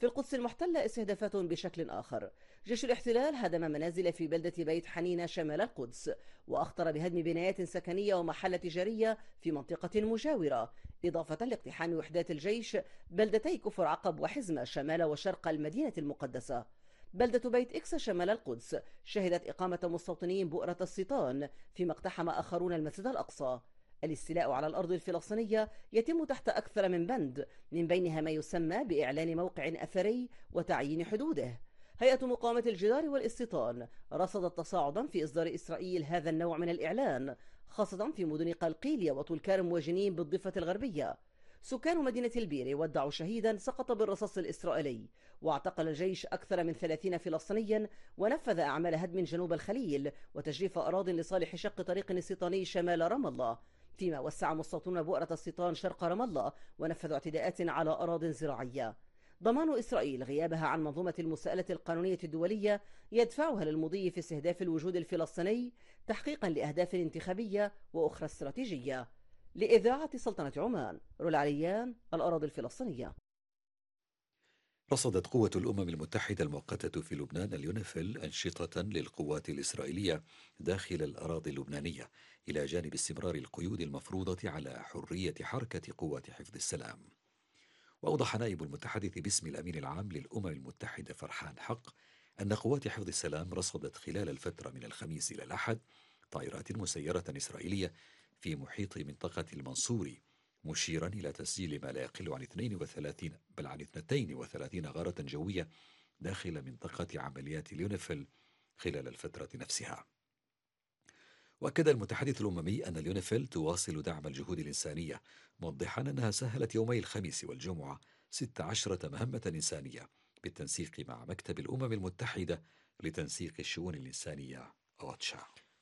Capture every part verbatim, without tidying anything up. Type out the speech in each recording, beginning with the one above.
في القدس المحتلة استهدافات بشكل آخر. جيش الاحتلال هدم منازل في بلدة بيت حنينة شمال القدس، وأخطر بهدم بنايات سكنية ومحل تجارية في منطقة مجاورة، إضافة لاقتحام وحدات الجيش بلدتي كفر عقب وحزمة شمال وشرق المدينة المقدسة. بلدة بيت إكس شمال القدس شهدت إقامة مستوطنين بؤرة السيطان، فيما اقتحم آخرون المسجد الأقصى. الاستيلاء على الأرض الفلسطينية يتم تحت أكثر من بند، من بينها ما يسمى بإعلان موقع أثري وتعيين حدوده. هيئة مقاومة الجدار والاستيطان رصدت تصاعدا في إصدار إسرائيل هذا النوع من الإعلان، خاصة في مدن قلقيلية وطول كارم وجنين بالضفة الغربية. سكان مدينة البيري ودعوا شهيدا سقط بالرصاص الإسرائيلي، واعتقل الجيش أكثر من ثلاثين فلسطينيا، ونفذ أعمال هدم جنوب الخليل وتجريف أراضٍ لصالح شق طريق استيطاني شمال رام الله، فيما وسع مستوطنون بؤرة السيطان شرق رام الله ونفذوا اعتداءات على أراضٍ زراعية. ضمان إسرائيل غيابها عن منظومة المساءلة القانونية الدولية يدفعها للمضي في استهداف الوجود الفلسطيني تحقيقا لأهداف انتخابية وأخرى استراتيجية. لإذاعة سلطنة عمان، رول عليان، الأراضي الفلسطينية. رصدت قوة الأمم المتحدة المؤقتة في لبنان اليونيفيل أنشطة للقوات الإسرائيلية داخل الأراضي اللبنانية، إلى جانب استمرار القيود المفروضة على حرية حركة قوات حفظ السلام. وأوضح نائب المتحدث باسم الأمين العام للأمم المتحدة فرحان حق أن قوات حفظ السلام رصدت خلال الفترة من الخميس إلى الأحد طائرات مسيرة إسرائيلية في محيط منطقة المنصوري، مشيرا إلى تسجيل ما لا يقل عن اثنين وثلاثين بل عن اثنتين وثلاثين غارة جوية داخل منطقة عمليات اليونيفيل خلال الفترة نفسها. وأكد المتحدث الأممي أن اليونيفيل تواصل دعم الجهود الإنسانية، موضحا أنها سهلت يومي الخميس والجمعة ست عشرة مهمة إنسانية بالتنسيق مع مكتب الأمم المتحدة لتنسيق الشؤون الإنسانية أوتشا.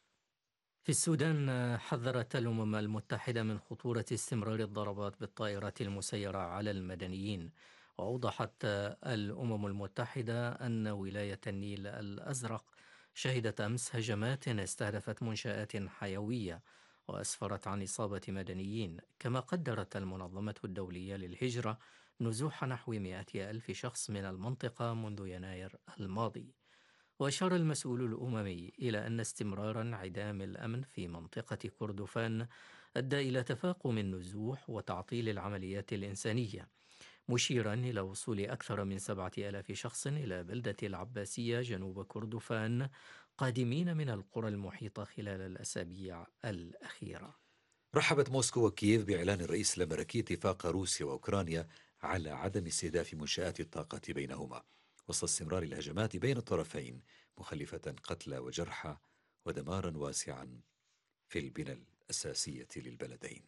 في السودان حذرت الأمم المتحدة من خطورة استمرار الضربات بالطائرات المسيرة على المدنيين، وأوضحت الأمم المتحدة أن ولاية النيل الأزرق شهدت أمس هجمات استهدفت منشآت حيوية وأسفرت عن إصابة مدنيين، كما قدرت المنظمة الدولية للهجرة نزوح نحو مئة ألف شخص من المنطقة منذ يناير الماضي. وأشار المسؤول الأممي إلى أن استمرار انعدام الأمن في منطقة كردفان أدى إلى تفاقم النزوح وتعطيل العمليات الإنسانية، مشيرا إلى وصول أكثر من سبعة آلاف شخص إلى بلدة العباسية جنوب كردفان قادمين من القرى المحيطة خلال الأسابيع الأخيرة. رحبت موسكو وكييف بإعلان الرئيس الأمريكي اتفاق روسيا وأوكرانيا على عدم استهداف منشآت الطاقة بينهما وسط استمرار الهجمات بين الطرفين، مخلفة قتلى وجرحى ودمارا واسعا في البنى الأساسية للبلدين.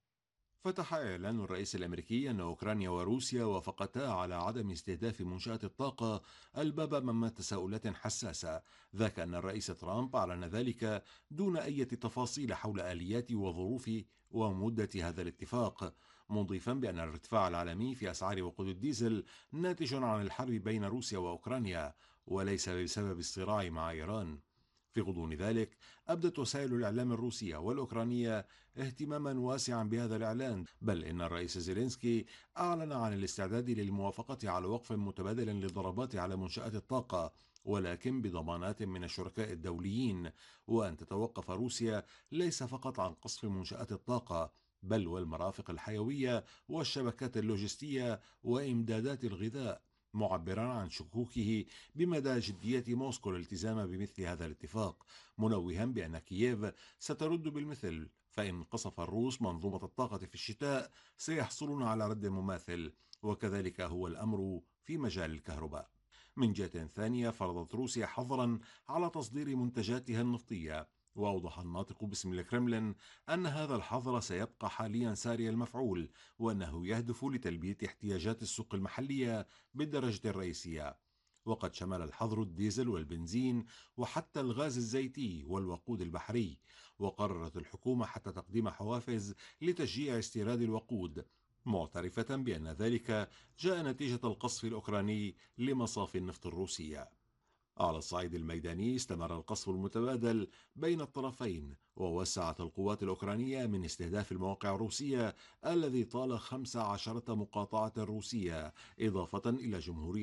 فتح إعلان الرئيس الأمريكي أن أوكرانيا وروسيا وافقتا على عدم استهداف منشآت الطاقة الباب أمام تساؤلات حساسة، ذاك أن الرئيس ترامب أعلن ذلك دون أي تفاصيل حول آليات وظروف ومدة هذا الاتفاق، مضيفا بأن الارتفاع العالمي في أسعار وقود الديزل ناتج عن الحرب بين روسيا وأوكرانيا وليس بسبب الصراع مع إيران. في غضون ذلك أبدت وسائل الإعلام الروسية والأوكرانية اهتماما واسعا بهذا الإعلان، بل إن الرئيس زيلينسكي أعلن عن الاستعداد للموافقة على وقف متبادل للضربات على منشآت الطاقة، ولكن بضمانات من الشركاء الدوليين، وأن تتوقف روسيا ليس فقط عن قصف منشآت الطاقة بل والمرافق الحيوية والشبكات اللوجستية وإمدادات الغذاء، معبرا عن شكوكه بمدى جدية موسكو الالتزام بمثل هذا الاتفاق، منوها بأن كييف سترد بالمثل، فإن قصف الروس منظومة الطاقة في الشتاء سيحصلون على رد مماثل، وكذلك هو الأمر في مجال الكهرباء. من جهة ثانية فرضت روسيا حظرا على تصدير منتجاتها النفطية، وأوضح الناطق باسم الكرملين أن هذا الحظر سيبقى حاليا ساري المفعول، وأنه يهدف لتلبية احتياجات السوق المحلية بالدرجة الرئيسية، وقد شمل الحظر الديزل والبنزين وحتى الغاز الزيتي والوقود البحري، وقررت الحكومة حتى تقديم حوافز لتشجيع استيراد الوقود، معترفة بأن ذلك جاء نتيجة القصف الأوكراني لمصافي النفط الروسية. على الصعيد الميداني استمر القصف المتبادل بين الطرفين، ووسعت القوات الأوكرانية من استهداف المواقع الروسية الذي طال خمس عشرة مقاطعة روسية، إضافة إلى جمهورية